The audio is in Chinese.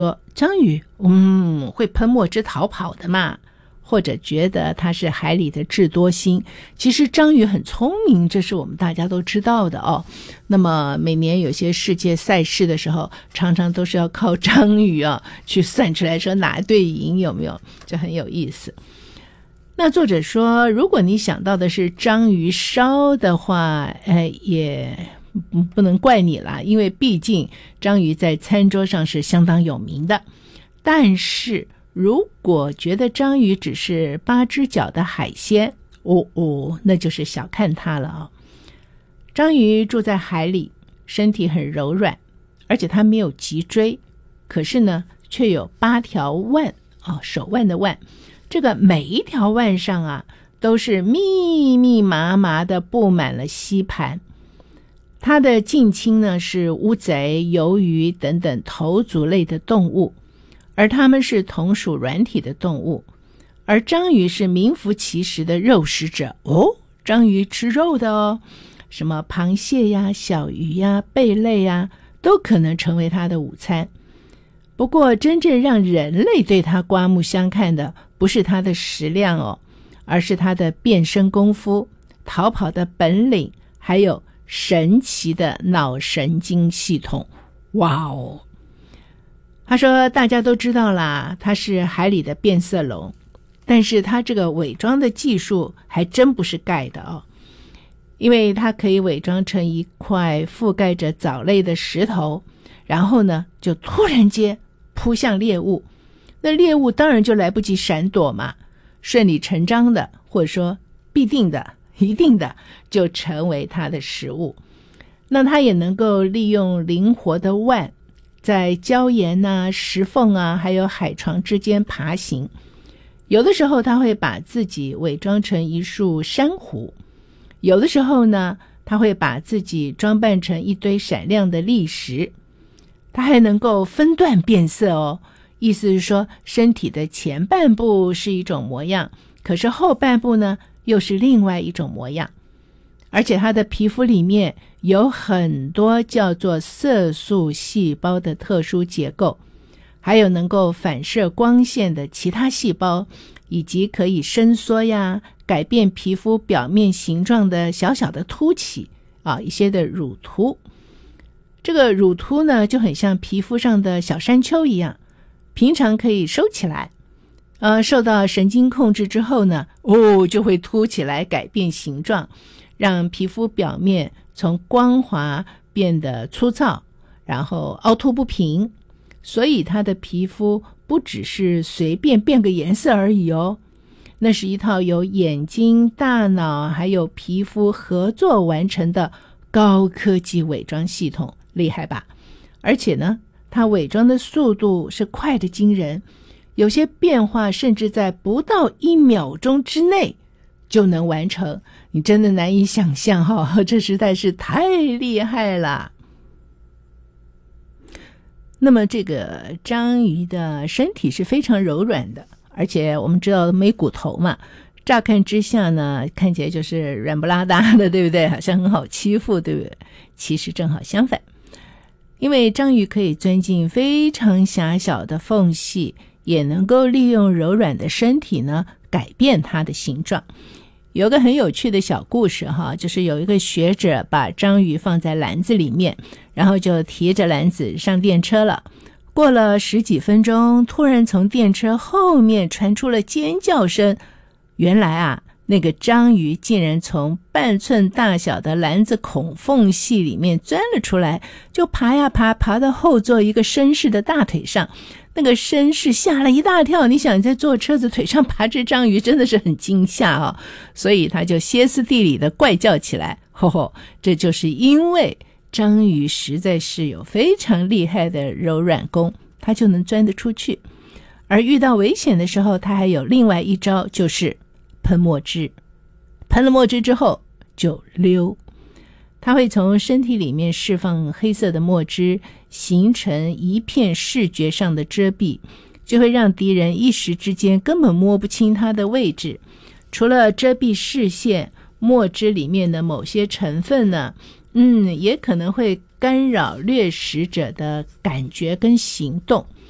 说章鱼会喷墨汁逃跑的嘛，或者觉得它是海里的智多星。其实章鱼很聪明，这是我们大家都知道的哦。那么每年有些世界赛事的时候，常常都是要靠章鱼去算出来说哪队赢，有没有？这很有意思。那作者说，如果你想到的是章鱼烧的话，也不能怪你啦，因为毕竟章鱼在餐桌上是相当有名的。但是如果觉得章鱼只是8只脚的海鲜，那就是小看它了章鱼住在海里，身体很柔软，而且它没有脊椎，可是呢却有8条腕手腕的腕。这个每一条腕上都是密密麻麻的布满了吸盘。它的近亲呢是乌贼、鱿鱼等等头足类的动物，而它们是同属软体的动物。而章鱼是名副其实的肉食者章鱼吃肉的什么螃蟹呀、小鱼呀、贝类呀，都可能成为它的午餐。不过真正让人类对它刮目相看的不是它的食量而是它的变身功夫、逃跑的本领，还有神奇的脑神经系统。他说大家都知道啦，它是海里的变色龙，但是它这个伪装的技术还真不是盖的因为它可以伪装成一块覆盖着藻类的石头，然后呢就突然间扑向猎物，那猎物当然就来不及闪躲嘛，顺理成章的，或者说必定的、一定的就成为它的食物。那它也能够利用灵活的腕，在礁岩石缝还有海床之间爬行。有的时候它会把自己伪装成一束珊瑚，有的时候呢它会把自己装扮成一堆闪亮的砾石。它还能够分段变色意思是说身体的前半部是一种模样，可是后半部呢又是另外一种模样。而且它的皮肤里面有很多叫做色素细胞的特殊结构，还有能够反射光线的其他细胞，以及可以伸缩改变皮肤表面形状的小小的凸起一些的乳突。这个乳突呢就很像皮肤上的小山丘一样，平常可以收起来，受到神经控制之后呢就会凸起来改变形状，让皮肤表面从光滑变得粗糙，然后凹凸不平。所以它的皮肤不只是随便变个颜色而已那是一套由眼睛、大脑还有皮肤合作完成的高科技伪装系统，厉害吧？而且呢它伪装的速度是快得惊人，有些变化甚至在不到1秒钟之内就能完成，你真的难以想象这实在是太厉害了。那么这个章鱼的身体是非常柔软的，而且我们知道没骨头嘛，乍看之下呢看起来就是软不拉搭的，对不对？好像很好欺负，对不对？其实正好相反，因为章鱼可以钻进非常狭小的缝隙，也能够利用柔软的身体呢改变它的形状。有个很有趣的小故事就是有一个学者把章鱼放在篮子里面，然后就提着篮子上电车了。过了10几分钟，突然从电车后面传出了尖叫声。原来那个章鱼竟然从半寸大小的篮子孔缝隙里面钻了出来，就爬呀爬，爬到后座一个绅士的大腿上。那个绅士吓了一大跳，你想在坐车子腿上爬只章鱼真的是很惊吓所以他就歇斯底里的怪叫起来。这就是因为章鱼实在是有非常厉害的柔软功，它就能钻得出去。而遇到危险的时候，它还有另外一招，就是喷墨汁。喷了墨汁之后就溜，它会从身体里面释放黑色的墨汁，形成一片视觉上的遮蔽，就会让敌人一时之间根本摸不清它的位置。除了遮蔽视线，墨汁里面的某些成分呢，也可能会干扰掠食者的感觉跟行动。